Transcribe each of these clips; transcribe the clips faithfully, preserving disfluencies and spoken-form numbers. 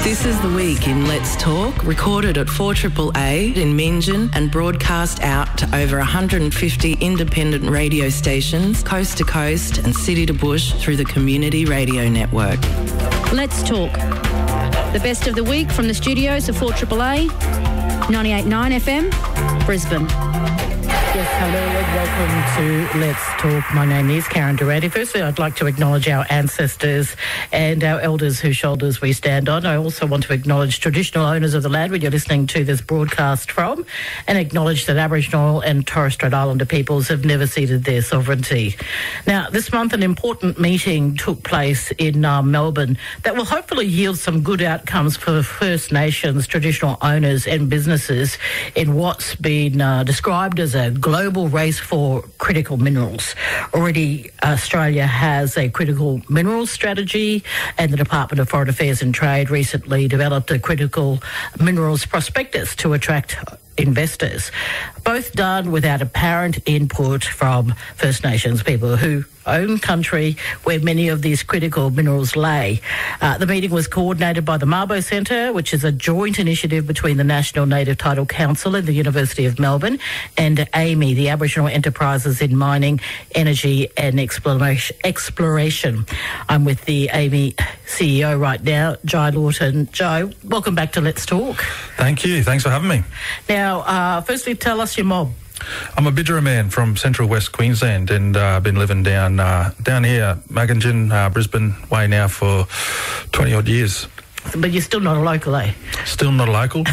This is The Week in Let's Talk, recorded at four A A A in Meanjin and broadcast out to over one hundred fifty independent radio stations, coast to coast and city to bush through the Community Radio Network. Let's Talk. The best of the week from the studios of four A A A, ninety-eight point nine F M, Brisbane. Yes, hello and welcome to Let's Talk. My name is Karen Durante. Firstly, I'd like to acknowledge our ancestors and our elders whose shoulders we stand on. I also want to acknowledge traditional owners of the land where you're listening to this broadcast from, and acknowledge that Aboriginal and Torres Strait Islander peoples have never ceded their sovereignty. Now, this month an important meeting took place in uh, Melbourne that will hopefully yield some good outcomes for First Nations traditional owners and businesses in what's been uh, described as a global race for critical minerals. Already, Australia has a critical minerals strategy, and the Department of Foreign Affairs and Trade recently developed a critical minerals prospectus to attract investors, both done without apparent input from First Nations people who own country where many of these critical minerals lay. Uh, the meeting was coordinated by the Mabo Centre, which is a joint initiative between the National Native Title Council and the University of Melbourne, and A M I, the Aboriginal Enterprises in Mining, Energy and Exploration. I'm with the A M I C E O right now, Jai Lawton. Jai, welcome back to Let's Talk. Thank you. Thanks for having me. Now, uh, firstly, tell us your mob. I'm a Bidjara man from Central West Queensland, and I've uh, been living down uh, down here, Magangin, uh, Brisbane way now for twenty odd years. But you're still not a local, eh? Still not a local.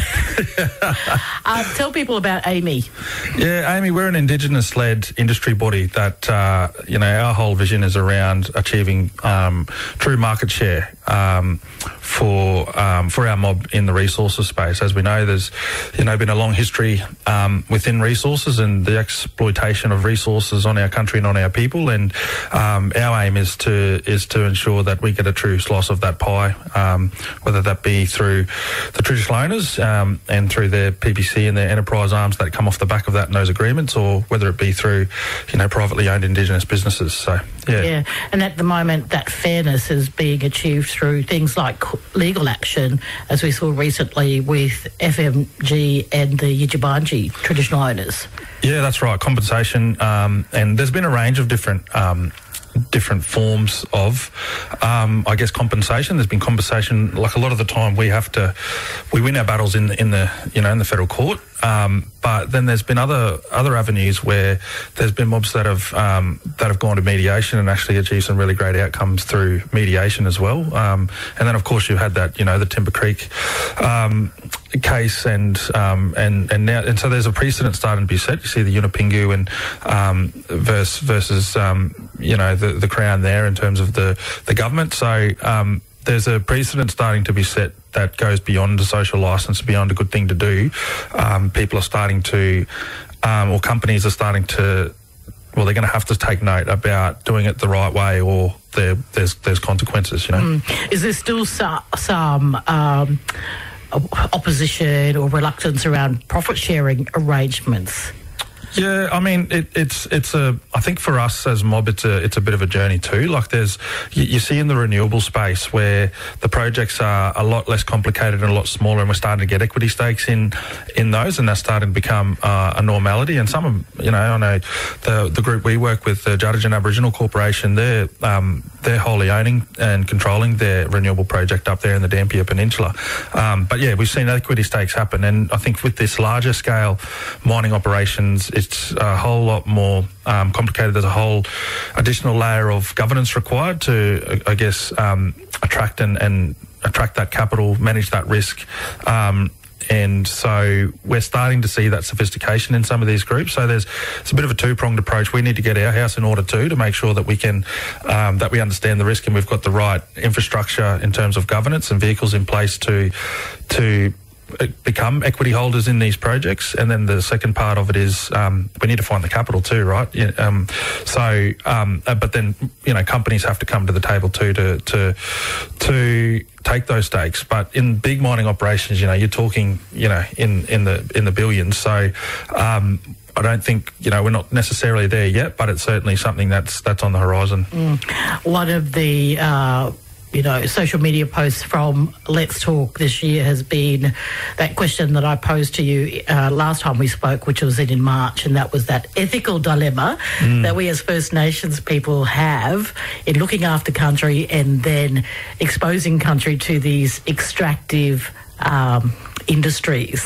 uh, tell people about A M I. Yeah, A M I, we're an Indigenous-led industry body that, uh, you know, our whole vision is around achieving um, true market share um, for um, for our mob in the resources space. As we know, there's, you know, been a long history um, within resources and the exploitation of resources on our country and on our people, and um, our aim is to is to ensure that we get a true slice of that pie, um, whether that be through the traditional owners um, and through their P P C and their enterprise arms that come off the back of that and those agreements, or whether it be through, you know, privately owned Indigenous businesses. So, yeah. Yeah, and at the moment that fairness is being achieved through things like legal action, as we saw recently with F M G and the Yidjibarndi traditional owners. Yeah, that's right, compensation. Um, and there's been a range of different um different forms of, um, I guess, compensation. There's been compensation, like a lot of the time we have to, we win our battles in in the, you know, in the federal court. Um, but then there's been other other avenues where there's been mobs that have um, that have gone to mediation and actually achieved some really great outcomes through mediation as well. Um, and then of course you had that, you know, the Timber Creek um, case, and um, and and now and so there's a precedent starting to be set. You see the Yunupingu and um, versus versus um, you know the the Crown there in terms of the the government. So um, there's a precedent starting to be set that goes beyond a social licence, beyond a good thing to do. Um, people are starting to, um, or companies are starting to, well, they're going to have to take note about doing it the right way, or there, there's there's consequences, you know. Mm. Is there still some, some um, opposition or reluctance around profit-sharing arrangements? Yeah, I mean, it, it's it's a. I think for us as mob, it's a it's a bit of a journey too. Like there's, you, you see in the renewable space where the projects are a lot less complicated and a lot smaller, and we're starting to get equity stakes in in those, and that's starting to become uh, a normality. And some of, you know, I know the the group we work with, the Juddigen Aboriginal Corporation, they're um, they're wholly owning and controlling their renewable project up there in the Dampier Peninsula. Um, but yeah, we've seen equity stakes happen, and I think with this larger scale mining operations, it's a whole lot more um, complicated. There's a whole additional layer of governance required to, I guess, um, attract and, and attract that capital, manage that risk. Um, and so we're starting to see that sophistication in some of these groups. So there's it's a bit of a two-pronged approach. We need to get our house in order too, to make sure that we can, um, that we understand the risk and we've got the right infrastructure in terms of governance and vehicles in place to, to become equity holders in these projects. And then the second part of it is um, we need to find the capital too, right? Yeah, um, so, um, uh, but then, you know, companies have to come to the table too to to to take those stakes. But in big mining operations, you know, you're talking, you know, in in the in the billions. So um, I don't think, you know, we're not necessarily there yet, but it's certainly something that's that's on the horizon. Mm. One of the uh you know, social media posts from Let's Talk this year has been that question that I posed to you uh, last time we spoke, which was in March, and that was that ethical dilemma mm. that we as First Nations people have in looking after country and then exposing country to these extractive um, industries.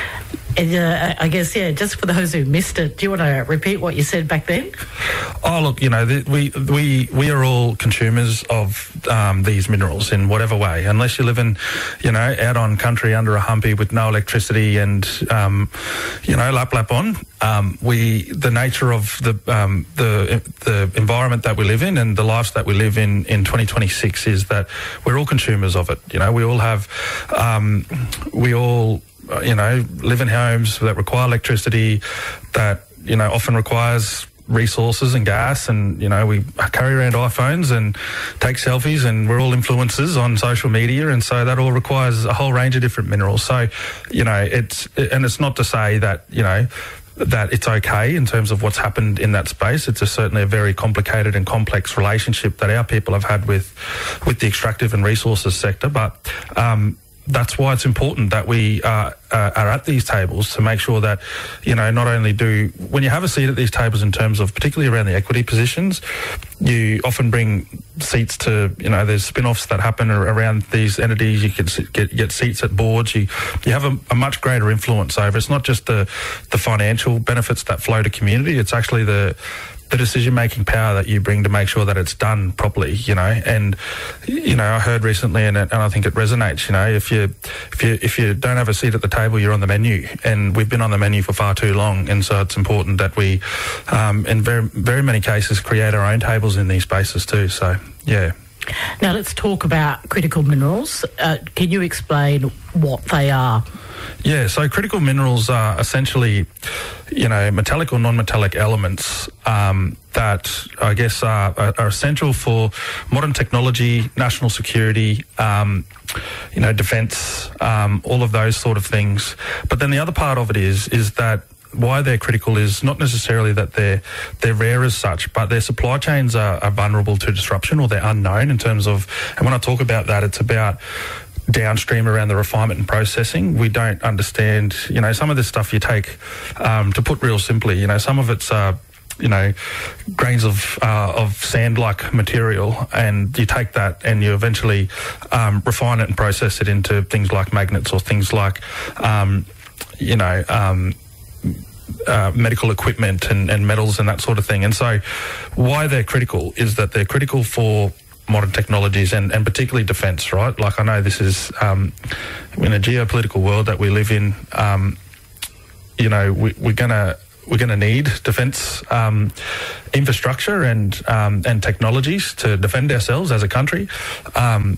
And, uh, I guess, yeah, just for those who missed it, do you want to repeat what you said back then? Oh, look, you know, the, we we we are all consumers of um, these minerals in whatever way. Unless you live in, you know, out on country under a humpy with no electricity and, um, you know, lap lap on. Um, we the nature of the um, the the environment that we live in and the lives that we live in in twenty twenty-six is that we're all consumers of it. You know, we all have, um, we all. you know, live in homes that require electricity, that, you know, often requires resources and gas, and, you know, we carry around iPhones and take selfies, and we're all influencers on social media, and so that all requires a whole range of different minerals. So, you know, it's, and it's not to say that, you know, that it's okay in terms of what's happened in that space. It's a, certainly a very complicated and complex relationship that our people have had with, with the extractive and resources sector, but, um, that's why it's important that we uh, uh, are at these tables to make sure that, you know, not only do, when you have a seat at these tables in terms of particularly around the equity positions, you often bring seats to, you know, there's spin-offs that happen around these entities. You can get, get seats at boards. You you have a, a much greater influence over. It's not just the, the financial benefits that flow to community. It's actually the the decision-making power that you bring to make sure that it's done properly, you know. And, you know, I heard recently, and, and I think it resonates, you know, if you if you if you don't have a seat at the table, you're on the menu, and we've been on the menu for far too long. And so it's important that we, um, in very very many cases, create our own tables in these spaces too. So, yeah. Now let's talk about critical minerals. Uh, can you explain what they are? Yeah, so critical minerals are essentially, you know, metallic or non-metallic elements um, that I guess are, are essential for modern technology, national security, um, you know, defence, um, all of those sort of things. But then the other part of it is is that why they're critical is not necessarily that they're they're rare as such, but their supply chains are, are vulnerable to disruption, or they're unknown in terms of, and when I talk about that, it's about downstream around the refinement and processing. We don't understand, you know, some of this stuff you take, um, to put real simply, you know, some of it's, uh, you know, grains of uh, of sand-like material, and you take that and you eventually um, refine it and process it into things like magnets or things like, um, you know, um, Uh, medical equipment and, and metals and that sort of thing. And so why they're critical is that they're critical for modern technologies and, and particularly defence, right? Like, I know this is um, in a geopolitical world that we live in, um, you know, we, we're going to we're going to need defence um, infrastructure and um, and technologies to defend ourselves as a country, um,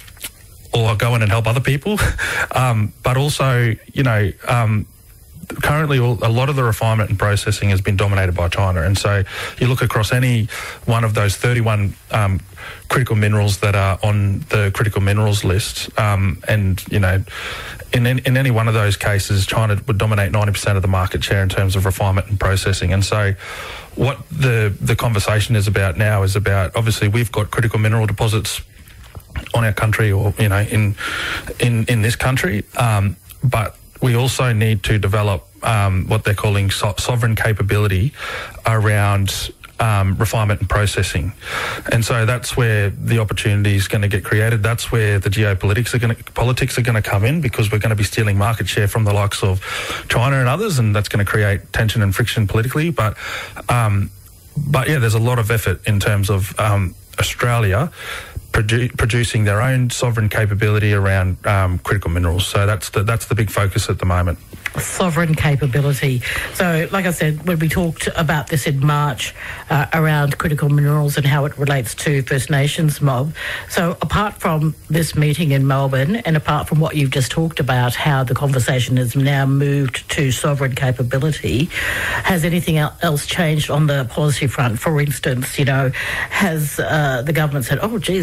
or go in and help other people. um, but also, you know, um, currently a lot of the refinement and processing has been dominated by China, and so you look across any one of those thirty-one um, critical minerals that are on the critical minerals list, um, and you know, in, in in any one of those cases, China would dominate ninety percent of the market share in terms of refinement and processing. And so what the the conversation is about now is about, obviously we've got critical mineral deposits on our country, or you know, in in in this country, um, but we also need to develop um, what they're calling so- sovereign capability around um, refinement and processing. And so that's where the opportunity is going to get created. That's where the geopolitics are going to, politics are going to come in, because we're going to be stealing market share from the likes of China and others, and that's going to create tension and friction politically. But, um, but yeah, there's a lot of effort in terms of um, Australia Produ- producing their own sovereign capability around um, critical minerals. So that's the that's the big focus at the moment. Sovereign capability. So, like I said, when we talked about this in March uh, around critical minerals and how it relates to First Nations mob. So, apart from this meeting in Melbourne, and apart from what you've just talked about, how the conversation has now moved to sovereign capability, has anything else changed on the policy front? For instance, you know, has uh, the government said, "Oh, geez,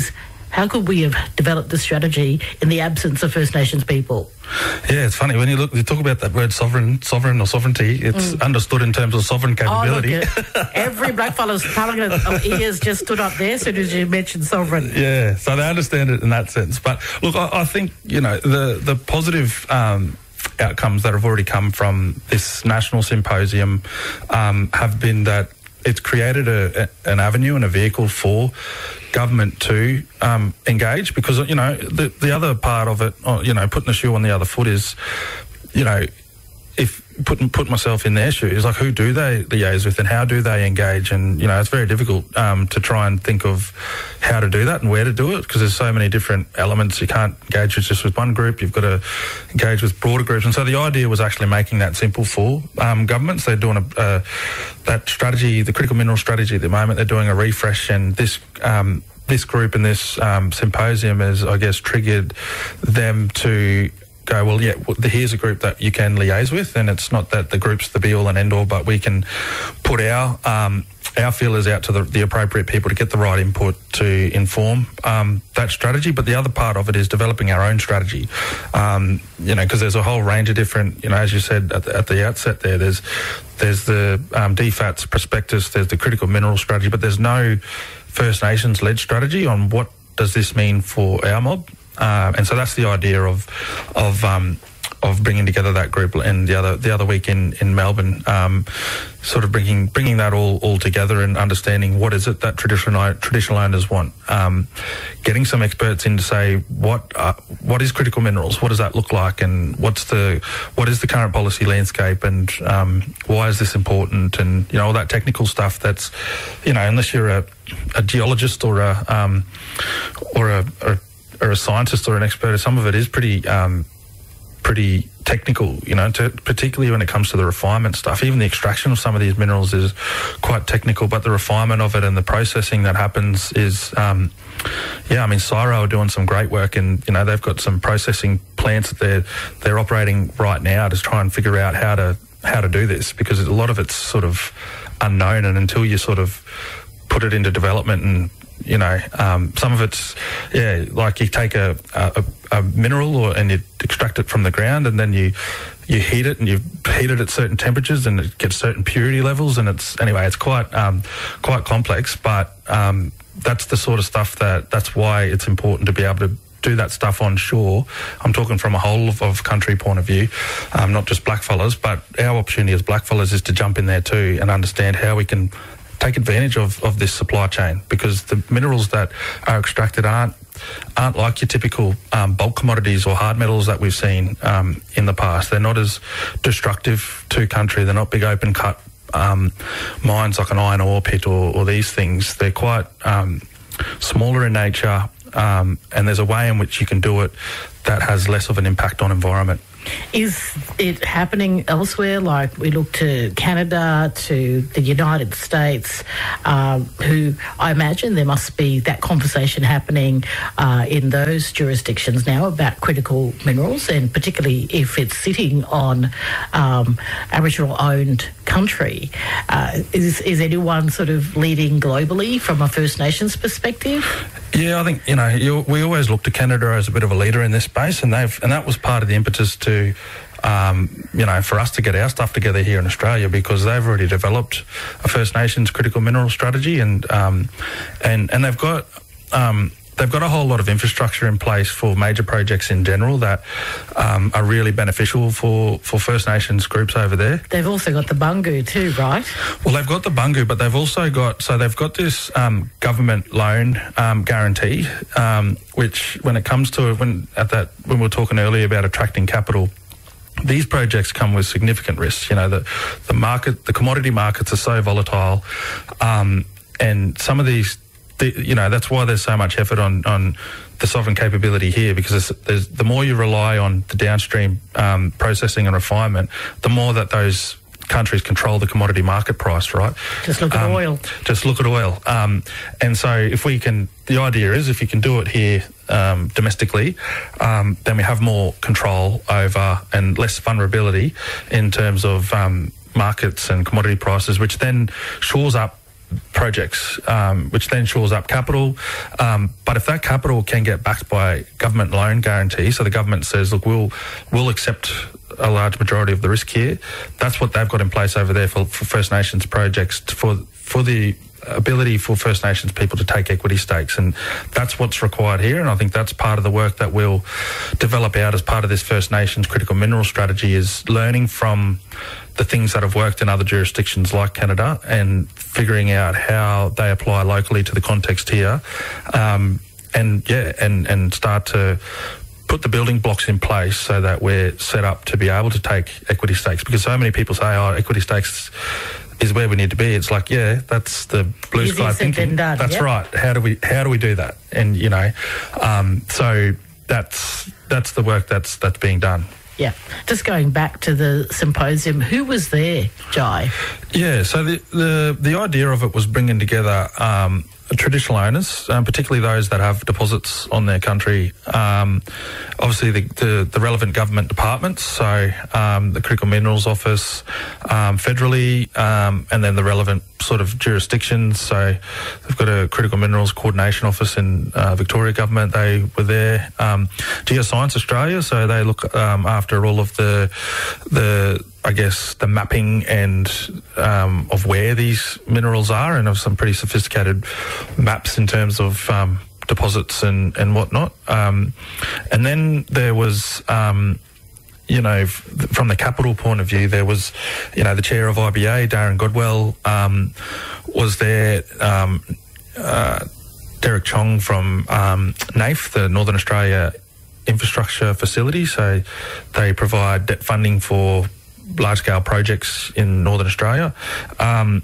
How could we have developed this strategy in the absence of First Nations people? Yeah, it's funny when you look. You talk about that word sovereign, sovereign or sovereignty. It's mm. understood in terms of sovereign capability. Oh, look, every blackfellas Parliament ears just stood up there as soon as you mentioned sovereign. Yeah, so they understand it in that sense. But look, I, I think you know the the positive um, outcomes that have already come from this national symposium um, have been that it's created a, a, an avenue and a vehicle for government to um, engage, because you know the the other part of it, you know, putting the shoe on the other foot is, you know, if putting put myself in their shoes, like who do they liaise with and how do they engage? And you know, it's very difficult um, to try and think of how to do that and where to do it, because there's so many different elements. You can't engage with just with one group. You've got to engage with broader groups. And so the idea was actually making that simple for um, governments. They're doing a uh, that strategy, the critical mineral strategy at the moment. They're doing a refresh, and this. Um, This group and this um, symposium has, I guess, triggered them to go, well, yeah, here's a group that you can liaise with, and it's not that the group's the be-all and end-all, but we can put our um, our feelers out to the, the appropriate people to get the right input to inform um, that strategy. But the other part of it is developing our own strategy, um, you know, because there's a whole range of different, you know, as you said at the, at the outset there, there's there's the um, D FATS prospectus, there's the critical mineral strategy, but there's no First Nations-led strategy on what does this mean for our mob, uh, and so that's the idea of of um, of bringing together that group. And the other the other week in in Melbourne, um, sort of bringing bringing that all all together and understanding what is it that traditional traditional owners want. Um, getting some experts in to say what uh, what is critical minerals, what does that look like, and what's the what is the current policy landscape, and um, why is this important, and you know all that technical stuff. That's, you know, unless you're a a geologist or a um, or a, or, or a scientist or an expert, some of it is pretty um, pretty technical, you know, to, particularly when it comes to the refinement stuff. Even the extraction of some of these minerals is quite technical, but the refinement of it and the processing that happens is, um, yeah, I mean, Cyro are doing some great work, and, you know, they've got some processing plants that they're, they're operating right now to try and figure out how to, how to do this, because a lot of it's sort of unknown, and until you sort of put it into development, and you know, um, some of it's, yeah, like you take a, a, a mineral or, and you extract it from the ground, and then you you heat it, and you heat it at certain temperatures, and it gets certain purity levels, and it's anyway, it's quite um, quite complex. But um, that's the sort of stuff that that's why it's important to be able to do that stuff on shore. I'm talking from a whole of, of country point of view, um, not just blackfellas, but our opportunity as blackfellas is to jump in there too and understand how we can take advantage of, of this supply chain, because the minerals that are extracted aren't aren't like your typical um, bulk commodities or hard metals that we've seen um, in the past. They're not as destructive to country. They're not big open cut um, mines like an iron ore pit or, or these things. They're quite um, smaller in nature, um, and there's a way in which you can do it that has less of an impact on environment. Is it happening elsewhere? Like we look to Canada, to the United States, um, who I imagine there must be that conversation happening uh, in those jurisdictions now about critical minerals, and particularly if it's sitting on um, Aboriginal-owned country. Uh, is, is anyone sort of leading globally from a First Nations perspective? Yeah, I think, you know, you, we always look to Canada as a bit of a leader in this space, and they've and that was part of the impetus to, um, you know, for us to get our stuff together here in Australia, because they've already developed a First Nations critical mineral strategy, and um, and and they've got. Um, They've got a whole lot of infrastructure in place for major projects in general that um, are really beneficial for, for First Nations groups over there. They've also got the Bungu too, right? Well, they've got the Bungu, but they've also got, so they've got this um, government loan um, guarantee, um, which when it comes to, when at that, when we were talking earlier about attracting capital, these projects come with significant risks. You know, the, the market, the commodity markets are so volatile, um, and some of these, The, you know, that's why there's so much effort on, on the sovereign capability here, because there's, there's, the more you rely on the downstream um, processing and refinement, the more that those countries control the commodity market price, right? Just look at um, oil. Just look at oil. Um, and so if we can, the idea is if you can do it here um, domestically, um, then we have more control over and less vulnerability in terms of um, markets and commodity prices, which then shores up projects, um, which then shores up capital. Um, but if that capital can get backed by government loan guarantee, so the government says, look, we'll we'll accept a large majority of the risk here. That's what they've got in place over there for, for First Nations projects, for for the ability for First Nations people to take equity stakes, and that's what's required here. And I think that's part of the work that we'll develop out as part of this First Nations critical mineral strategy, is learning from the things that have worked in other jurisdictions like Canada and figuring out how they apply locally to the context here, um, and yeah, and and start to put the building blocks in place so that we're set up to be able to take equity stakes. Because so many people say, oh, equity stakes is where we need to be. It's like, yeah, that's the blue Easy sky said thinking. than done, That's yep. right. How do we how do we do that? And you know, um, so that's that's the work that's that's being done. Yeah. Just going back to the symposium, who was there, Jai? Yeah. So the the the idea of it was bringing together um, traditional owners, um, particularly those that have deposits on their country. Um, obviously, the, the the relevant government departments, so um, the Critical Minerals Office, um, federally, um, and then the relevant sort of jurisdictions. So they've got a Critical Minerals Coordination Office in uh, Victoria Government. They were there. Um, Geoscience Australia, so they look um, after all of the the I guess the mapping and um, of where these minerals are, and of some pretty sophisticated maps in terms of um, deposits and and whatnot. Um, and then there was. Um, You know, f- from the capital point of view, there was, you know, the chair of I B A, Darren Godwell, um, was there. Um, uh, Derek Chong from um, N A I F, the Northern Australia Infrastructure Facility. So they provide debt funding for large-scale projects in Northern Australia. Um,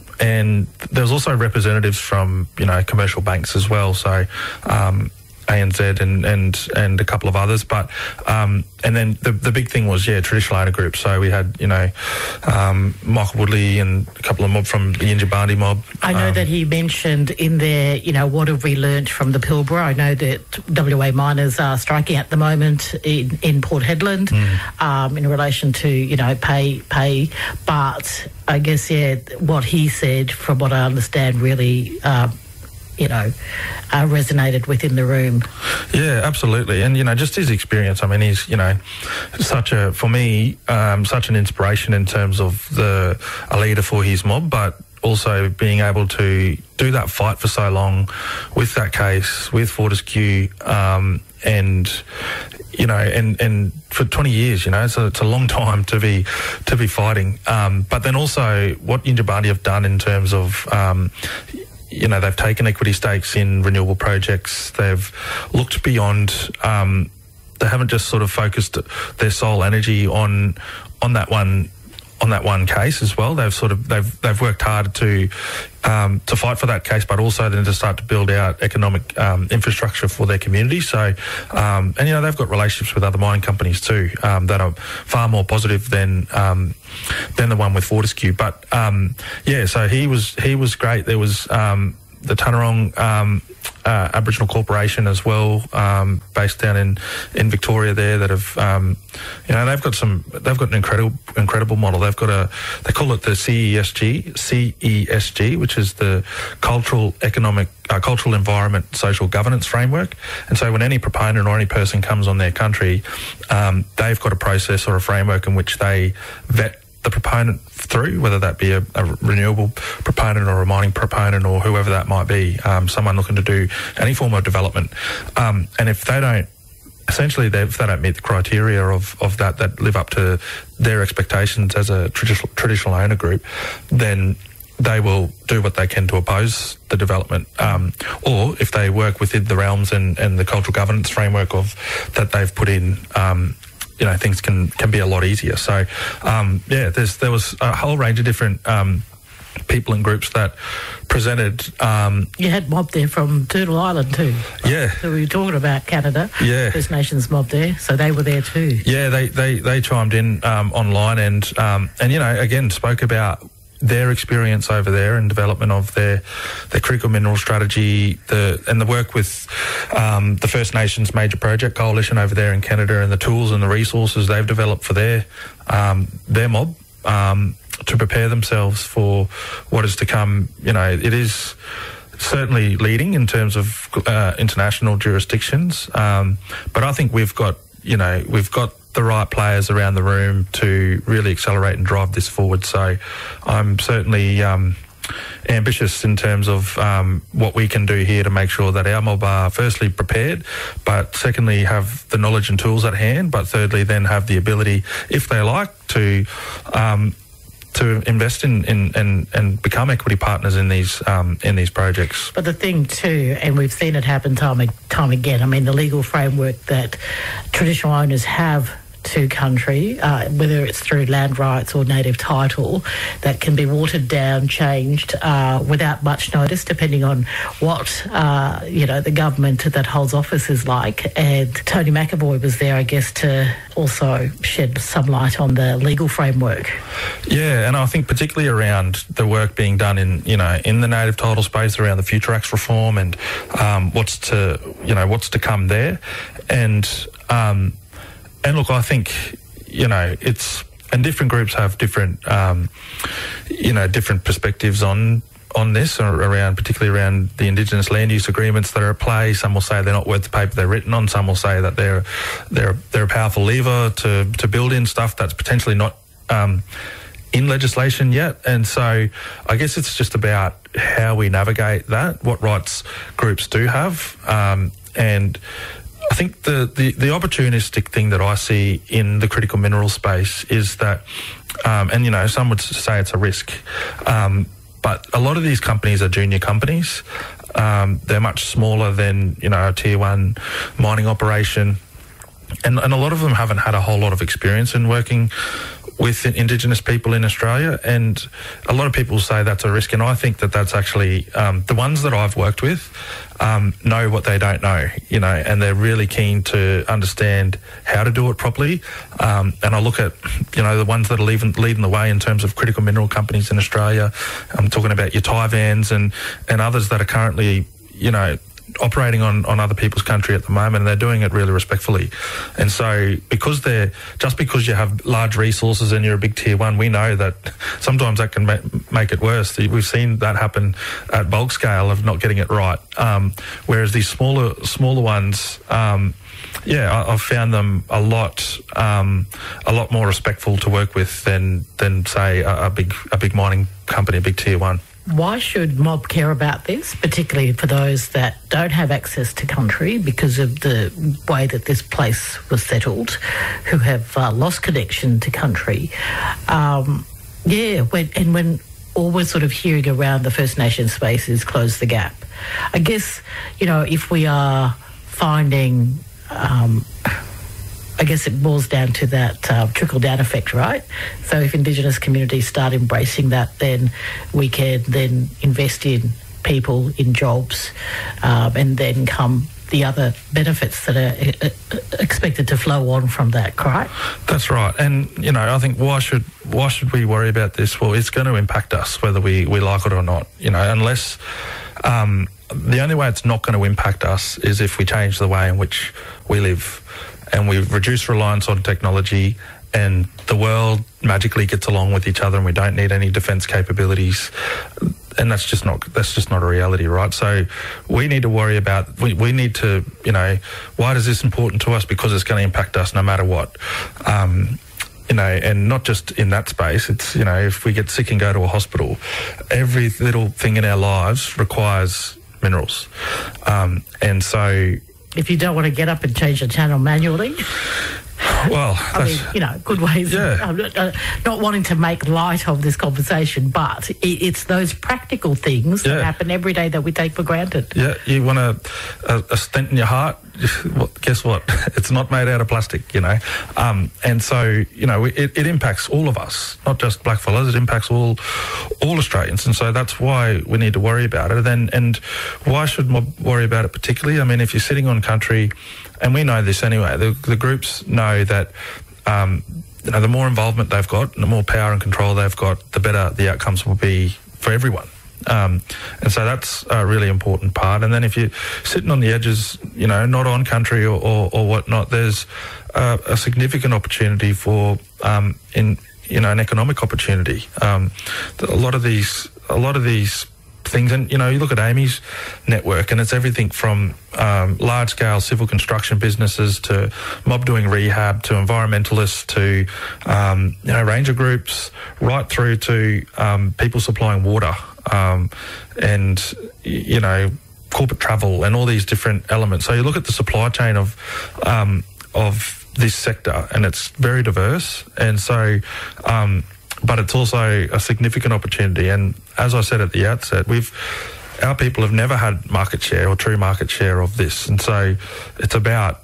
and there was also representatives from, you know, commercial banks as well. So um, A N Z and, and and a couple of others, but um, and then the the big thing was yeah traditional owner groups. So we had you know um, Michael Woodley and a couple of mob from the Yindjibarndi mob. I know um, that he mentioned in there, you know, what have we learnt from the Pilbara? I know that W A miners are striking at the moment in, in Port Hedland mm. um, in relation to you know pay pay, but I guess yeah what he said, from what I understand, really. Uh, you know, uh, resonated within the room. Yeah, absolutely. And, you know, just his experience, I mean, he's, you know, such a, for me, um, such an inspiration in terms of the, a leader for his mob, but also being able to do that fight for so long with that case, with Fortescue, um, and, you know, and, and for twenty years, you know, so it's a long time to be, to be fighting. Um, but then also what Yindjibarndi have done in terms of, um, you know, they've taken equity stakes in renewable projects. They've looked beyond. Um, they haven't just sort of focused their sole energy on on that one on that one case as well. They've sort of they've they've worked hard to um, to fight for that case, but also then to start to build out economic um, infrastructure for their community. So, um, and you know, they've got relationships with other mining companies too um, that are far more positive than. Um, than the one with Fortescue. But um, yeah, so he was he was great. There was um, the Tanarong um, uh, Aboriginal Corporation as well, um, based down in, in Victoria there, that have um, you know they've got some they've got an incredible incredible model. They've got a they call it the C E S G C E S G, which is the Cultural Economic uh, Cultural Environment Social Governance Framework. And so when any proponent or any person comes on their country, um, they've got a process or a framework in which they vet the proponent through, whether that be a, a renewable proponent or a mining proponent or whoever that might be, um, someone looking to do any form of development. Um, and if they don't, essentially, they, if they don't meet the criteria of, of that, that live up to their expectations as a traditional traditional owner group, then they will do what they can to oppose the development. Um, or if they work within the realms and, and the cultural governance framework of that they've put in, um, you know, things can, can be a lot easier. So, um, yeah, there's there was a whole range of different um, people and groups that presented. Um, you had mob there from Turtle Island too. Yeah. So we were talking about Canada. Yeah. First Nations mob there, so they were there too. Yeah, they they, they chimed in um, online and um, and you know again spoke about their experience over there and development of their their critical mineral strategy, the and the work with um, the First Nations Major Project Coalition over there in Canada, and the tools and the resources they've developed for their um, their mob. Um, to prepare themselves for what is to come. You know, it is certainly leading in terms of uh, international jurisdictions, um, but I think we've got, you know, we've got the right players around the room to really accelerate and drive this forward. So I'm certainly um, ambitious in terms of um, what we can do here to make sure that our mob are firstly prepared, but secondly have the knowledge and tools at hand, but thirdly then have the ability, if they like, to um, to invest in, in, in and become equity partners in these um, in these projects. But the thing too, and we've seen it happen time and time again, I mean, the legal framework that traditional owners have to country, uh, whether it's through land rights or native title, that can be watered down, changed uh, without much notice, depending on what uh, you know the government that holds office is like. And Tony McAvoy was there, I guess, to also shed some light on the legal framework. Yeah, and I think particularly around the work being done in you know in the native title space around the Future Acts reform and um, what's to you know what's to come there, and. Um, And look, I think, you know, it's, and different groups have different, um, you know, different perspectives on on this, or around, particularly around the Indigenous land use agreements that are at play. Some will say they're not worth the paper they're written on. Some will say that they're they're they're a powerful lever to to build in stuff that's potentially not um, in legislation yet. And so, I guess it's just about how we navigate that, what rights groups do have, um, and. I think the, the, the opportunistic thing that I see in the critical mineral space is that, um, and you know, some would say it's a risk, um, but a lot of these companies are junior companies. Um, they're much smaller than, you know, a tier one mining operation. And, and a lot of them haven't had a whole lot of experience in working with Indigenous people in Australia, and a lot of people say that's a risk, and I think that that's actually um, the ones that I've worked with um, know what they don't know, you know, and they're really keen to understand how to do it properly. Um, and I look at, you know, the ones that are leading, leading the way in terms of critical mineral companies in Australia. I'm talking about your Tyvans and and others that are currently, you know, operating on, on other people's country at the moment, and they're doing it really respectfully. And so because they're, just because you have large resources and you're a big tier one, we know that sometimes that can ma- make it worse. We've seen that happen at bulk scale of not getting it right. Um, whereas these smaller, smaller ones, um, yeah, I, I've found them a lot, um, a lot more respectful to work with than, than say a, a big, a big mining company, a big tier one. Why should mob care about this, particularly for those that don't have access to country because of the way that this place was settled, who have uh, lost connection to country? Um, yeah, when, and when all we're sort of hearing around the First Nation space is close the gap. I guess, you know, if we are finding... Um, I guess it boils down to that uh, trickle-down effect, right? So if Indigenous communities start embracing that, then we can then invest in people, in jobs, um, and then come the other benefits that are uh, expected to flow on from that, correct? That's right. And, you know, I think why should why should we worry about this? Well, it's going to impact us whether we, we like it or not, you know, unless... Um, the only way it's not going to impact us is if we change the way in which we live, and we reduce reliance on technology, and the world magically gets along with each other, and we don't need any defence capabilities. And that's just not that's just not a reality, right? So we need to worry about, we, we need to, you know, why is this important to us? Because it's going to impact us no matter what. Um, you know, and not just in that space. It's, you know, if we get sick and go to a hospital, every little thing in our lives requires minerals. Um, and so... If you don't want to get up and change the channel manually... Well, I mean, you know, good ways. Yeah. I'm not, uh, not wanting to make light of this conversation, but it, it's those practical things yeah. that happen every day that we take for granted. Yeah, you want a, a, a stent in your heart? Well, guess what? It's not made out of plastic, you know. Um, and so, you know, it, it impacts all of us, not just blackfellas. It impacts all all Australians, and so that's why we need to worry about it. And and why should we worry about it particularly? I mean, if you're sitting on country. And we know this anyway. The, the groups know that um, you know, the more involvement they've got, the more power and control they've got, the better the outcomes will be for everyone. Um, and so that's a really important part. And then if you're sitting on the edges, you know, not on country or, or, or whatnot, there's uh, a significant opportunity for um, in you know, an economic opportunity. Um, a lot of these, a lot of these things, and you know, you look at Amy's network, and it's everything from um, large-scale civil construction businesses to mob doing rehab to environmentalists to um, you know, ranger groups, right through to um, people supplying water, um, and you know, corporate travel and all these different elements. So you look at the supply chain of um, of this sector, and it's very diverse, and so um, but it's also a significant opportunity. And as I said at the outset, we've our people have never had market share or true market share of this, and so it's about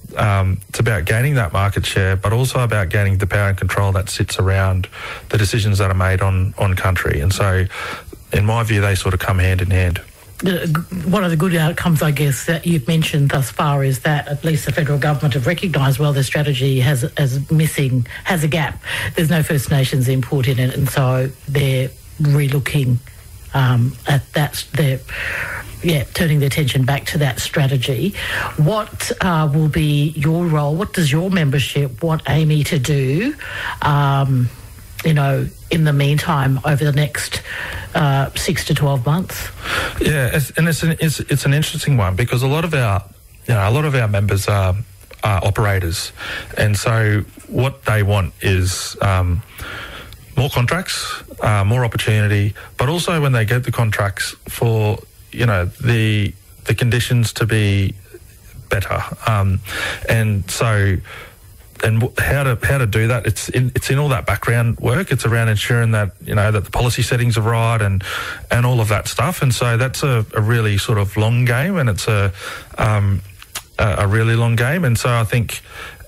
um, it's about gaining that market share, but also about gaining the power and control that sits around the decisions that are made on on country. And so, in my view, they sort of come hand in hand. One of the good outcomes, I guess, that you've mentioned thus far is that at least the federal government have recognised, well, the strategy has as missing, has a gap. There's no First Nations input in it, and so they're re-looking um, at that. They're, yeah, turning their attention back to that strategy. What uh, will be your role? What does your membership want Amy to do, um, you know, in the meantime, over the next uh, six to twelve months? Yeah, it's, and it's an it's, it's an interesting one, because a lot of our you know a lot of our members are, are operators, and so what they want is um, more contracts, uh, more opportunity, but also when they get the contracts, for you know the the conditions to be better, um, and so. And how to how to do that? It's in it's in all that background work. It's around ensuring that you know that the policy settings are right and and all of that stuff. And so that's a, a really sort of long game, and it's a um, a really long game. And so I think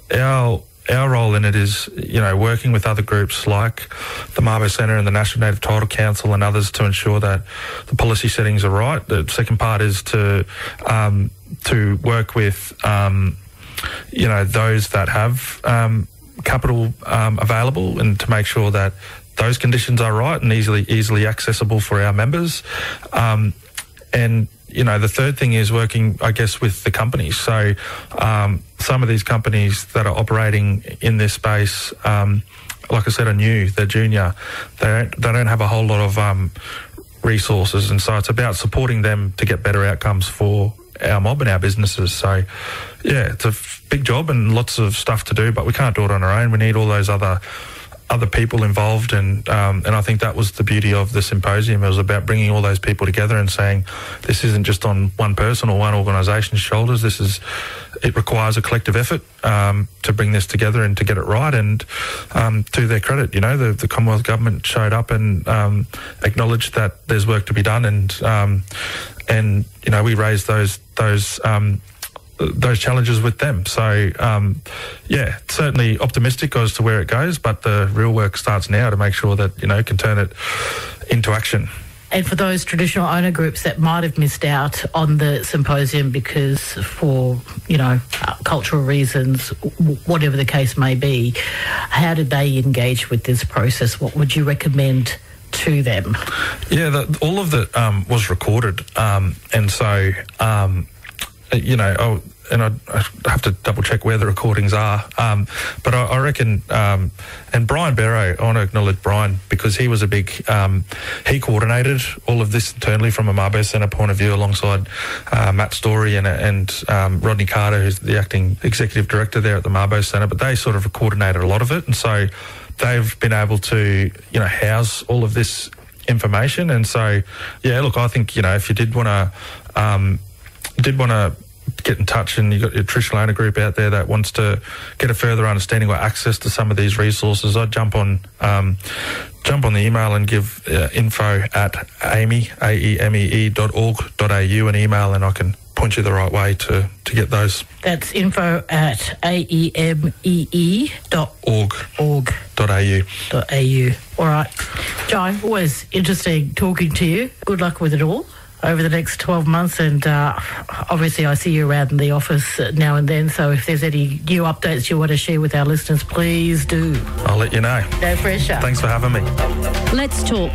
our our role in it is you know working with other groups like the Mabo Centre and the National Native Title Council and others to ensure that the policy settings are right. The second part is to um, to work with. Um, you know, those that have um, capital um, available, and to make sure that those conditions are right and easily easily accessible for our members. Um, and, you know, the third thing is working, I guess, with the companies. So um, some of these companies that are operating in this space, um, like I said, are new, they're junior, they don't, they don't have a whole lot of um, resources. And so it's about supporting them to get better outcomes for our mob and our businesses. So yeah, it's a big job and lots of stuff to do, but we can't do it on our own. We need all those other other people involved, and um, and I think that was the beauty of the symposium. It was about bringing all those people together and saying this isn't just on one person or one organisation's shoulders. This is it requires a collective effort um, to bring this together and to get it right. And um, to their credit, you know, the, the Commonwealth Government showed up and um, acknowledged that there's work to be done, and um, and you know we raised those those. Um, those challenges with them. So, um, yeah, certainly optimistic as to where it goes, but the real work starts now to make sure that, you know, can turn it into action. And for those traditional owner groups that might have missed out on the symposium because for, you know, uh, cultural reasons, w- whatever the case may be, how did they engage with this process? What would you recommend to them? Yeah, the, all of that um, was recorded. Um, and so... Um, You know, oh, and I, I have to double check where the recordings are. Um, but I, I reckon, um, and Brian Barrow, I want to acknowledge Brian because he was a big, um, he coordinated all of this internally from a Mabo Centre point of view alongside uh, Matt Story and, and um, Rodney Carter, who's the acting executive director there at the Mabo Centre. But they sort of coordinated a lot of it. And so they've been able to, you know, house all of this information. And so, yeah, look, I think, you know, if you did want to, um, did want to get in touch and you've got your traditional owner group out there that wants to get a further understanding or access to some of these resources, I'd jump on um, jump on the email and give uh, info at amy, A E M E E dot org dot A U an email, and I can point you the right way to, to get those. That's info at A E M E E dot org dot A U. Dot A U. All right. Jai, always interesting talking to you. Good luck with it all over the next twelve months, and uh, obviously I see you around in the office now and then, so if there's any new updates you want to share with our listeners, please do. I'll let you know. No pressure. Thanks for having me. Let's talk.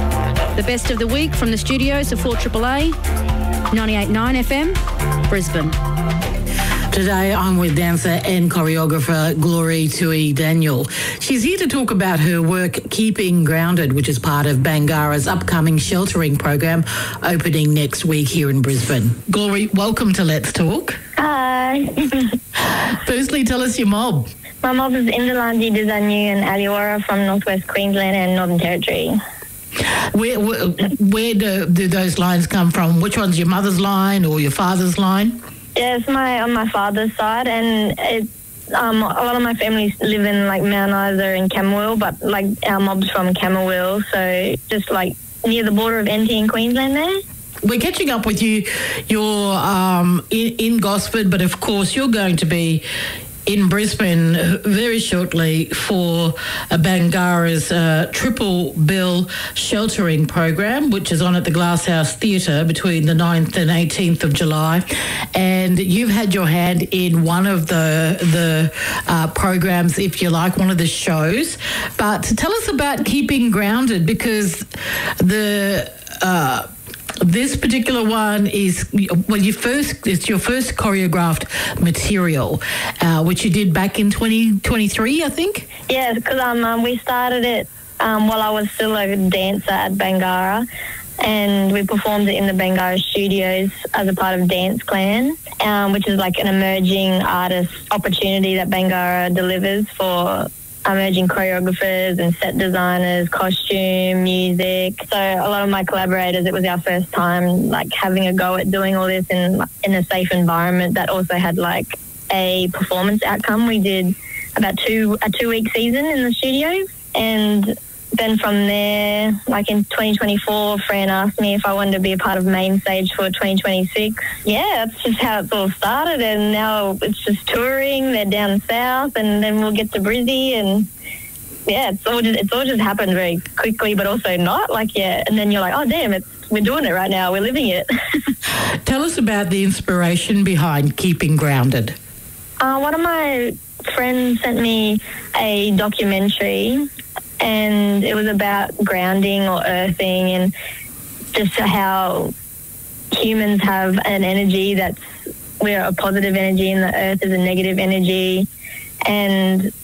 The best of the week from the studios of four A A A, ninety-eight point nine F M, Brisbane. Today I'm with dancer and choreographer Glory Tui Daniel. She's here to talk about her work Keeping Grounded, which is part of Bangarra's upcoming sheltering program opening next week here in Brisbane. Glory, welcome to Let's Talk. Hi. Firstly, tell us your mob. My mob is Indalandi, Dizanyu and Aliwara from Northwest Queensland and Northern Territory. Where where, where do, do those lines come from? Which one's your mother's line or your father's line? Yeah, it's my, on my father's side, and it, um, a lot of my family live in like Mount Isa and Camberwell, but like our mob's from Camberwell, so just like near the border of N T and Queensland there. We're catching up with you. You're um, in, in Gosford, but of course you're going to be in Brisbane very shortly for a Bangarra's uh, triple bill sheltering program, which is on at the Glasshouse Theatre between the ninth and eighteenth of July. And you've had your hand in one of the the uh, programs, if you like, one of the shows. But tell us about Keeping Grounded, because the uh, this particular one is, well, you first, it's your first choreographed material, uh, which you did back in twenty twenty-three, I think? Yeah, because um, um, we started it um, while I was still a dancer at Bangarra, and we performed it in the Bangarra studios as a part of Dance Clan, um, which is like an emerging artist opportunity that Bangarra delivers for emerging choreographers and set designers, costume, music. So a lot of my collaborators, it was our first time like having a go at doing all this in in a safe environment that also had like a performance outcome. We did about two a two week season in the studio, and then from there, like in twenty twenty-four, Fran asked me if I wanted to be a part of Main Stage for twenty twenty-six. Yeah, that's just how it's all started, and now it's just touring. They're down south, and then we'll get to Brizzy, and yeah, it's all just it's all just happened very quickly, but also not. Like, yeah, and then you're like, oh damn, it's we're doing it right now. We're living it. Tell us about the inspiration behind Keeping Grounded. Uh, one of my friends sent me a documentary, and it was about grounding or earthing, and just how humans have an energy that's, we're a positive energy and the earth is a negative energy, and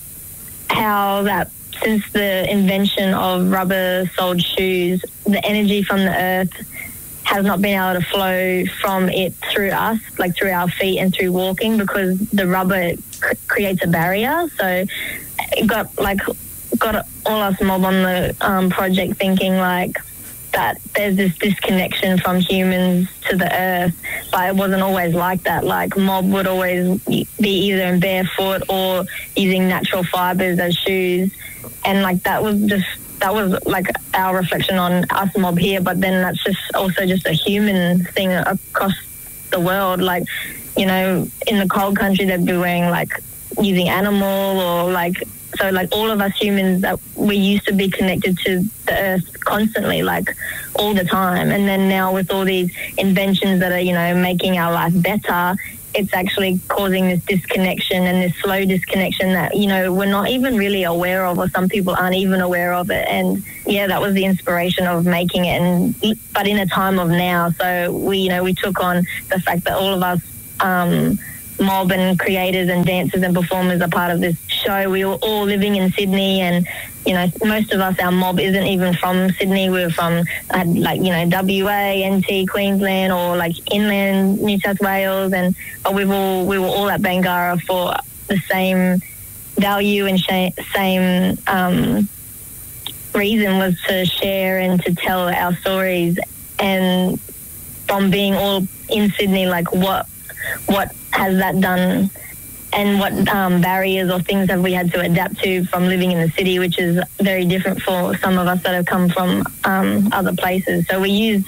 how that since the invention of rubber-soled shoes, the energy from the earth has not been able to flow from it through us, like through our feet and through walking, because the rubber cr- creates a barrier. So it got like got all us mob on the um, project thinking like that there's this disconnection from humans to the earth, but it wasn't always like that. Like mob would always be either in barefoot or using natural fibres as shoes, and like that was just that was like our reflection on us mob here, but then that's just also just a human thing across the world. Like, you know, in the cold country they'd be wearing like using animal or like, so like all of us humans that we used to be connected to the earth constantly, like all the time. And then now with all these inventions that are, you know, making our life better, it's actually causing this disconnection and this slow disconnection that, you know, we're not even really aware of, or some people aren't even aware of it. And yeah, that was the inspiration of making it. And but in a time of now, so we, you know, we took on the fact that all of us um, mob and creators and dancers and performers are part of this show. We were all living in Sydney, and you know, most of us, our mob isn't even from Sydney. We're from uh, like, you know, W A, N T, Queensland, or like inland New South Wales, and but we've all we were all at Bangarra for the same value and sh- same um, reason, was to share and to tell our stories. And from being all in Sydney, like what what has that done, and what um, barriers or things have we had to adapt to from living in the city, which is very different for some of us that have come from um, other places. So we use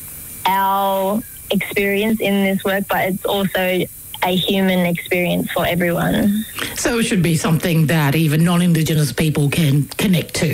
our experience in this work, but it's also a human experience for everyone. So it should be something that even non-Indigenous people can connect to.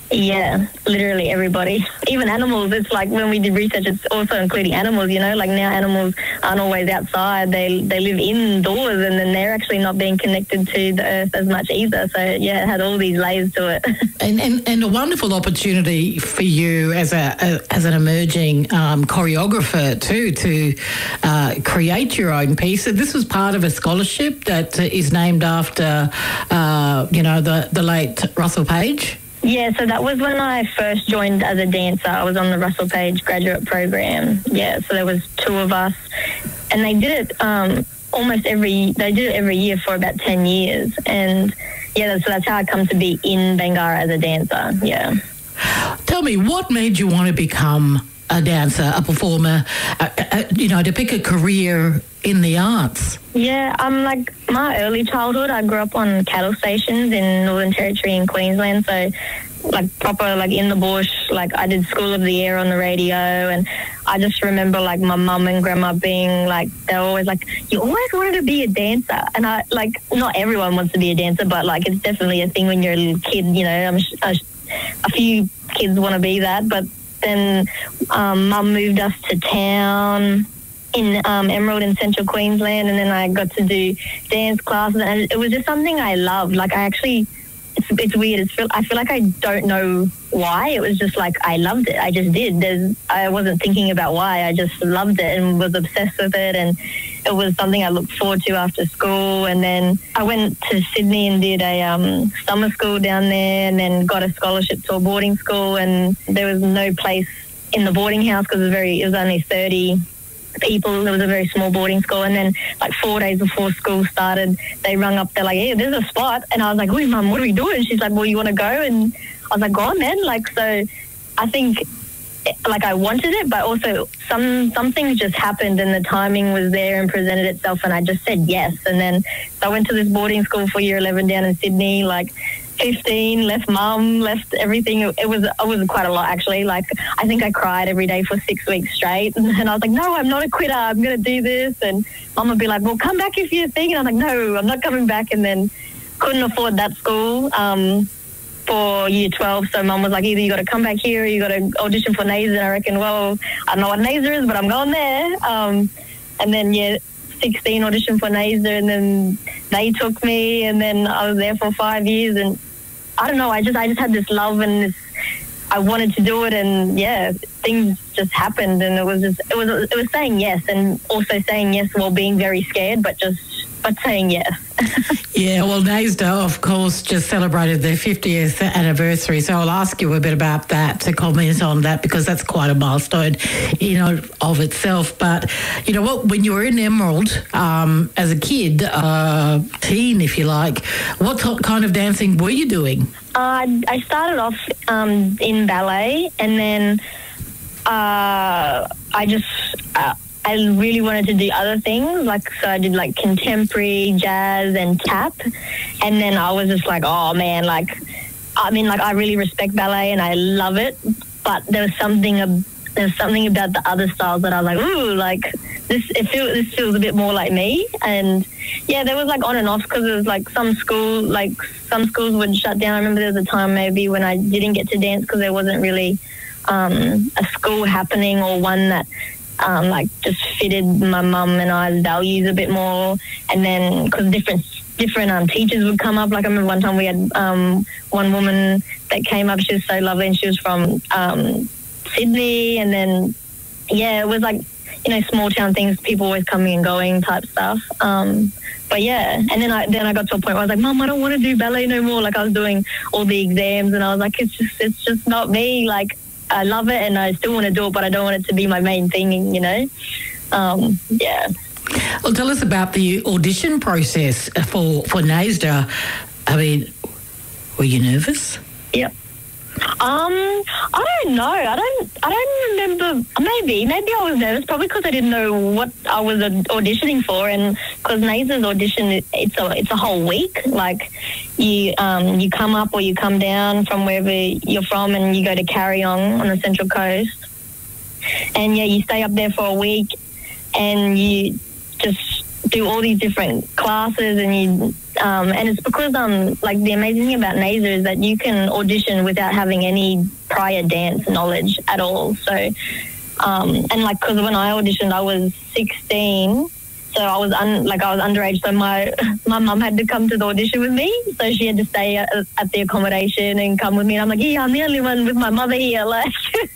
Yeah, literally everybody. Even animals, it's like when we did research, it's also including animals, you know, like now animals aren't always outside. They they live indoors, and then they're actually not being connected to the earth as much either. So, yeah, it had all these layers to it. And, and, and a wonderful opportunity for you as a, a as an emerging um, choreographer too to uh, create your own piece. And this was part of a scholarship that is named after, uh, you know, the, the late Russell Page. Yeah, so that was when I first joined as a dancer. I was on the Russell Page graduate program. Yeah, so there was two of us, and they did it um, almost every. They did it every year for about ten years, and yeah, so that's how I come to be in Bangarra as a dancer. Yeah. Tell me, what made you want to become a dancer, a performer? Uh, uh, you know, to pick a career in the arts. Yeah, um, like my early childhood, I grew up on cattle stations in Northern Territory in Queensland, so like proper like in the bush. Like I did School of the Air on the radio, and I just remember like my mum and grandma being like, they were always like, you always wanted to be a dancer. And I like, not everyone wants to be a dancer, but like it's definitely a thing when you're a little kid, you know. I'm, a, a few kids want to be that, but then um, mum moved us to town in um, Emerald in central Queensland, and then I got to do dance classes, and it was just something I loved. Like I actually, it's, it's weird. It's feel, I feel like I don't know why. It was just like I loved it. I just did. There's, I wasn't thinking about why. I just loved it and was obsessed with it, and it was something I looked forward to after school. And then I went to Sydney and did a um, summer school down there, and then got a scholarship to a boarding school, and there was no place in the boarding house because it was very, it was only thirty people. There was a very small boarding school, and then like four days before school started, they rung up, they're like, hey, there's a spot, and I was like, wait, Mum, what are we doing? She's like, well, you want to go? And I was like, go on then. Like, so I think like I wanted it, but also some some things just happened, and the timing was there and presented itself, and I just said yes. And then so I went to this boarding school for year eleven down in Sydney, like fifteen, left mum, left everything. It was it was quite a lot, actually. Like, I think I cried every day for six weeks straight. And I was like, no, I'm not a quitter. I'm going to do this. And mum would be like, well, come back if you're thinking. And I'm like, no, I'm not coming back. And then couldn't afford that school um, for year twelve. So mum was like, either you got to come back here or you got to audition for Naser. And I reckon, well, I don't know what Naser is, but I'm going there. Um, and then, yeah, sixteen audition for Naser, and then they took me, and then I was there for five years. And I don't know, I just I just had this love, and this, I wanted to do it, and yeah, things just happened, and it was just it was it was saying yes, and also saying yes while being very scared, but just but saying yes. Yeah, well, NAISDA, of course, just celebrated their fiftieth anniversary, so I'll ask you a bit about that, to comment on that, because that's quite a milestone, you know, of itself. But, you know what, when you were in Emerald um, as a kid, uh, teen, if you like, what t- kind of dancing were you doing? Uh, I started off um, in ballet, and then uh, I just... Uh, I really wanted to do other things, like, so I did like contemporary, jazz and tap, and then I was just like, oh man, like, I mean, like, I really respect ballet and I love it, but there was something, uh, there's something about the other styles that I was like, ooh, like, this, it feels, this feels a bit more like me. And yeah, there was like on and off, because it was like some school, like some schools would shut down. I remember there was a time maybe when I didn't get to dance because there wasn't really um, a school happening, or one that Um, like just fitted my mum and I's values a bit more. And then because different different um, teachers would come up, like I remember one time we had um, one woman that came up, she was so lovely, and she was from um, Sydney, and then yeah, it was like, you know, small town things, people always coming and going type stuff. Um, but yeah, and then I then I got to a point where I was like, Mum, I don't want to do ballet no more. Like I was doing all the exams, and I was like, it's just it's just not me. Like, I love it and I still want to do it, but I don't want it to be my main thing, you know? Um, yeah. Well, tell us about the audition process for, for NAISDA. I mean, were you nervous? Yep. Um, I don't know. I don't. I don't remember. Maybe. Maybe I was nervous, probably because I didn't know what I was auditioning for, and because NAISDA's audition, it's a it's a whole week. Like you um you come up or you come down from wherever you're from, and you go to Carryong on the Central Coast, and yeah, you stay up there for a week, and you just do all these different classes, and you Um, and it's because, um, like, the amazing thing about Naser is that you can audition without having any prior dance knowledge at all. So, um, and, like, because when I auditioned, I was sixteen, so I was, un- like, I was underage, so my my mum had to come to the audition with me, so she had to stay at, at the accommodation and come with me, and I'm like, yeah, I'm the only one with my mother here, like,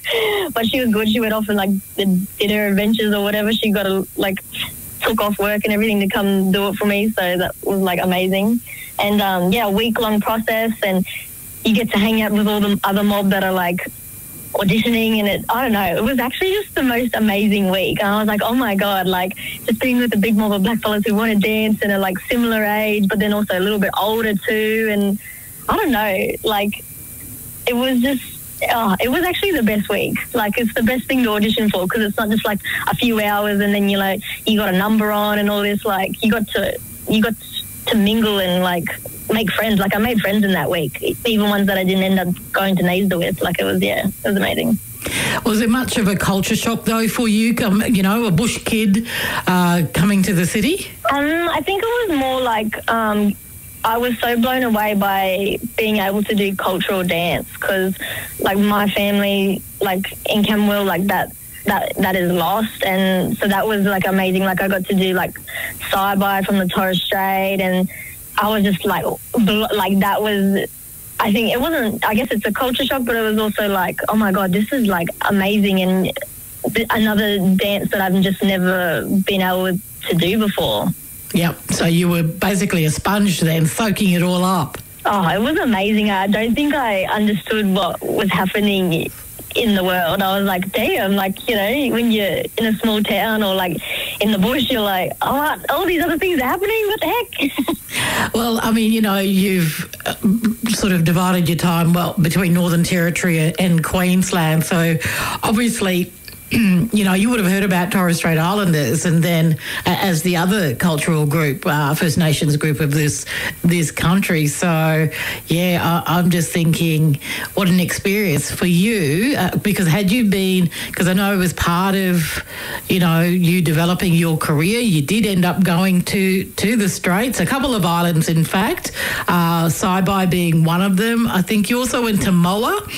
but she was good. She went off and, like, did, did her adventures or whatever. She got, a, like, took off work and everything to come do it for me, so that was like amazing. And um yeah, a week long process, and you get to hang out with all the other mob that are like auditioning, and it I don't know, it was actually just the most amazing week. And I was like, oh my god, like just being with a big mob of black fellas who want to dance and are like similar age but then also a little bit older too. And I don't know, like it was just Oh, it was actually the best week. Like, it's the best thing to audition for, because it's not just like a few hours and then you like you got a number on and all this. Like, you got to you got to mingle and like make friends. Like, I made friends in that week, even ones that I didn't end up going to Naser with. Like, it was yeah, it was amazing. Was it much of a culture shock though for you? Um, you know, a bush kid uh, coming to the city. Um, I think it was more like. Um, I was so blown away by being able to do cultural dance, because, like, my family, like, in Camberwell, like, that that that is lost, and so that was, like, amazing. Like, I got to do, like, Saibai from the Torres Strait, and I was just, like, bl- like, that was, I think it wasn't, I guess it's a culture shock, but it was also, like, oh, my God, this is, like, amazing, and another dance that I've just never been able to do before. Yep. So you were basically a sponge then, soaking it all up. Oh, it was amazing. I don't think I understood what was happening in the world. I was like, damn, like, you know, when you're in a small town or like in the bush, you're like, oh, all these other things are happening. What the heck? Well, I mean, you know, you've uh, sort of divided your time, well, between Northern Territory and Queensland. So obviously, you know, you would have heard about Torres Strait Islanders, and then uh, as the other cultural group, uh, First Nations group of this this country. So, yeah, I, I'm just thinking, what an experience for you, uh, because had you been, because I know it was part of, you know, you developing your career, you did end up going to, to the Straits, a couple of islands, in fact, uh, Saibai being one of them. I think you also went to Moa,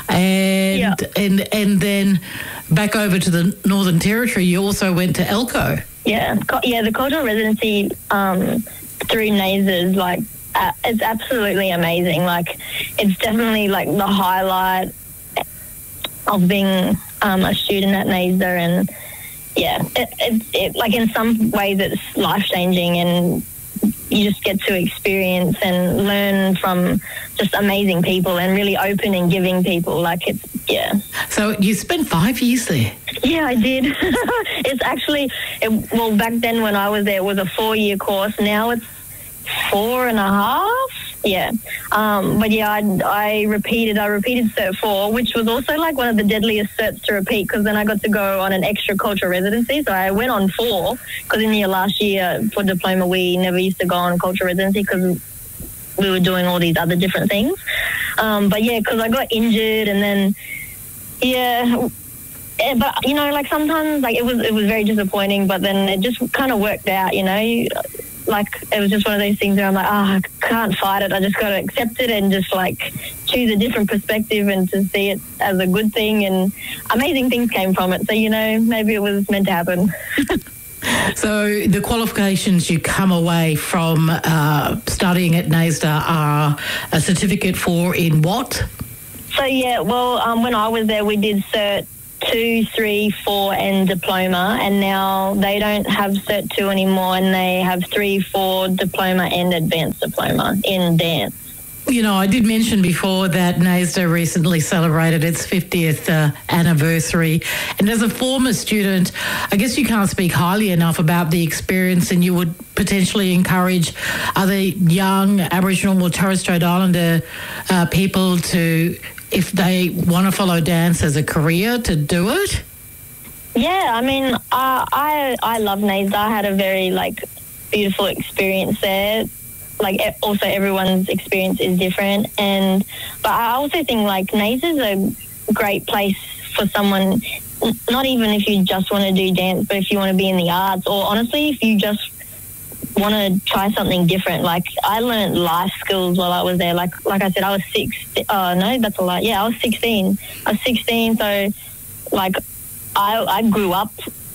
and yeah. and and then back over to the Northern Territory, you also went to Elko. Yeah, yeah, the cultural residency um, through Naser is like, uh, it's absolutely amazing. Like, it's definitely like the highlight of being um, a student at Naser, and yeah, it, it, it, like in some ways it's life-changing, and you just get to experience and learn from just amazing people and really open and giving people. Like, it's, yeah. So you spent five years there? Yeah, I did. It's actually, it, well, back then when I was there, it was a four-year course. Now it's four and a half. Yeah. Um, but yeah, I, I repeated, I repeated Cert four, which was also like one of the deadliest certs to repeat, because then I got to go on an extra cultural residency. So I went on four, because in the last year for diploma, we never used to go on cultural residency because we were doing all these other different things. Um, but yeah, because I got injured, and then, yeah, but you know, like sometimes like it was, it was very disappointing, but then it just kind of worked out, you know. Like, it was just one of those things where I'm like, oh, I can't fight it. I just got to accept it and just, like, choose a different perspective and to see it as a good thing. And amazing things came from it. So, you know, maybe it was meant to happen. So the qualifications you come away from uh, studying at Naser are a certificate for in what? So, yeah, well, um, when I was there, we did Cert two, three, four, and diploma, and now they don't have Cert two anymore, and they have three, four, diploma, and advanced diploma in dance. You know, I did mention before that Naser recently celebrated its fiftieth uh, anniversary, and as a former student, I guess you can't speak highly enough about the experience, and you would potentially encourage other young Aboriginal or Torres Strait Islander uh, people to, if they want to follow dance as a career, to do it? Yeah, I mean, uh, I I love Naser. I had a very, like, beautiful experience there. Like, also everyone's experience is different. And but I also think, like, Naser's a great place for someone, not even if you just want to do dance, but if you want to be in the arts, or honestly, if you just want to try something different. Like, I learned life skills while I was there. Like, like I said, I was six. Oh no, that's a lot. Yeah, I was sixteen. I was sixteen. So, like, I I grew up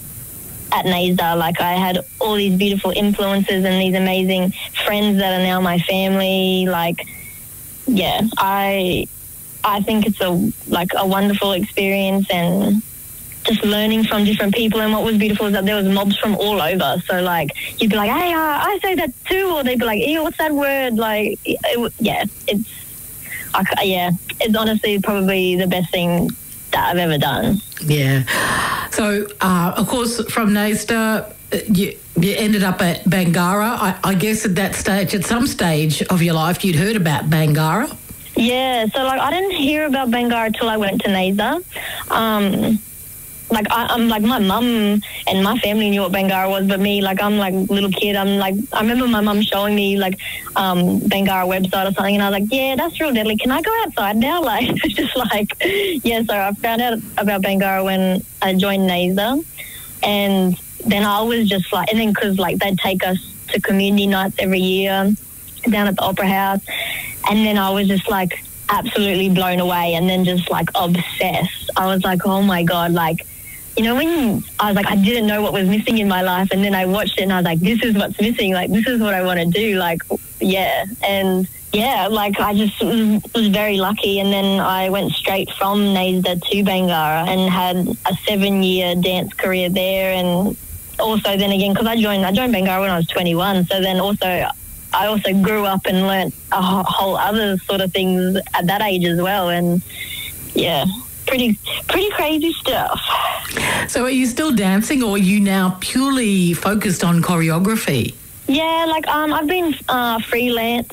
at NAISDA. Like, I had all these beautiful influences and these amazing friends that are now my family. Like, yeah, I I think it's a like a wonderful experience, and just learning from different people. And what was beautiful is that there was mobs from all over. So, like, you'd be like, hey, uh, I say that too, or they'd be like, ew, what's that word? Like, it, it, yeah, it's I, yeah, it's honestly probably the best thing that I've ever done. Yeah. So, uh, of course, from NAISDA, you, you ended up at Bangarra. I, I guess at that stage, at some stage of your life, you'd heard about Bangarra. Yeah. So, like, I didn't hear about Bangarra until I went to NAISDA. Um, like, I, I'm like, my mum and my family knew what Bangarra was, but me, like, I'm like little kid. I'm like, I remember my mum showing me like um, Bangarra website or something, and I was like, yeah, that's real deadly. Can I go outside now? Like, it's just like, yeah. So I found out about Bangarra when I joined NAISDA, and then I was just like, and then because like they'd take us to community nights every year down at the Opera House, and then I was just like absolutely blown away, and then just like obsessed. I was like, oh my God, like, you know, when I was like, I didn't know what was missing in my life, and then I watched it and I was like, this is what's missing, like, this is what I want to do, like, yeah. And yeah, like, I just was, was very lucky, and then I went straight from NAISDA to Bangarra and had a seven-year dance career there. And also then again, because I joined, I joined Bangarra when I was twenty-one, so then also I also grew up and learnt a whole other sort of things at that age as well. And yeah, pretty pretty crazy stuff. So are you still dancing, or are you now purely focused on choreography? Yeah, like um, I've been uh, freelance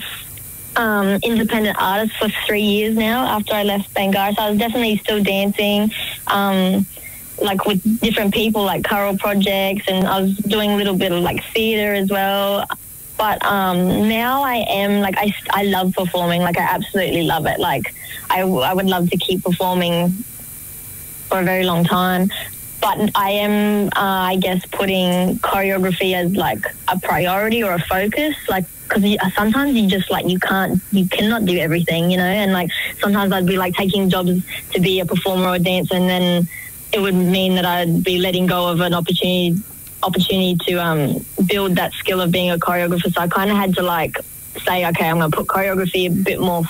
um, independent artist for three years now after I left Bangarra. So I was definitely still dancing, um, like with different people, like choral projects, and I was doing a little bit of like theatre as well. But um, now I am, like, I, I love performing. Like, I absolutely love it. Like, I, I would love to keep performing for a very long time. But I am, uh, I guess, putting choreography as, like, a priority or a focus. Like, because sometimes you just, like, you can't, you cannot do everything, you know? And, like, sometimes I'd be, like, taking jobs to be a performer or a dancer, and then it would mean that I'd be letting go of an opportunity opportunity to um, build that skill of being a choreographer. So I kind of had to like say, okay, I'm going to put choreography a bit more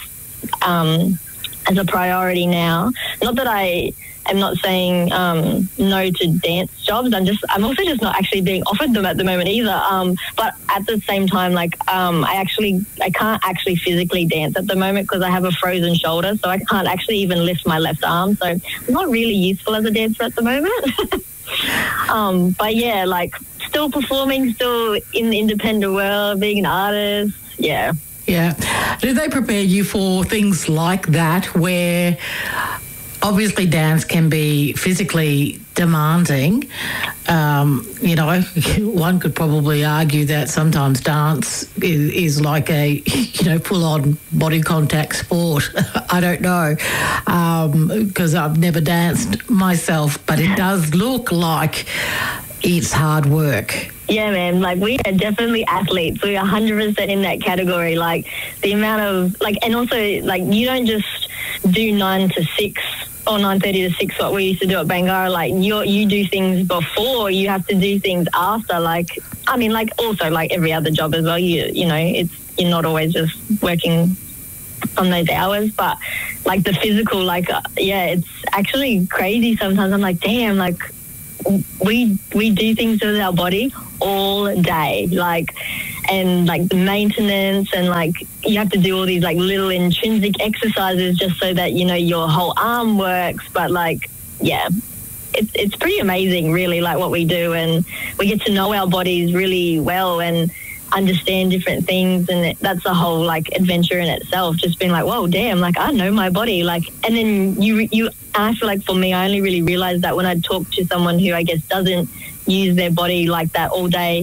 um, as a priority now. Not that I am not saying um, no to dance jobs. I'm just, I'm also just not actually being offered them at the moment either. Um, but at the same time, like um, I actually, I can't actually physically dance at the moment because I have a frozen shoulder. So I can't actually even lift my left arm. So I'm not really useful as a dancer at the moment. Um, but yeah, like still performing, still in the independent world, being an artist, yeah. Yeah. Do they prepare you for things like that, where obviously dance can be physically demanding? Um, you know, one could probably argue that sometimes dance is, is like a, you know, full-on body contact sport. I don't know, because um, I've never danced myself, but it does look like it's hard work. Yeah, man, like we are definitely athletes. We're one hundred percent in that category. Like the amount of, like, and also, like, you don't just do nine to six or nine thirty to six, what we used to do at Bangarra. Like, you you do things before, you have to do things after. Like, I mean, like, also, like every other job as well, you you know, it's you're not always just working on those hours, but, like, the physical, like, uh, yeah, it's actually crazy sometimes. I'm like, damn, like, we we do things with our body all day, like, and like the maintenance, and like you have to do all these like little intrinsic exercises just so that, you know, your whole arm works. But like, yeah, it's it's pretty amazing, really, like what we do, and we get to know our bodies really well and understand different things, and it, that's a whole like adventure in itself. Just being like, whoa, damn, like I know my body, like, and then you you. I feel like for me, I only really realized that when I talk to someone who I guess doesn't use their body like that all day.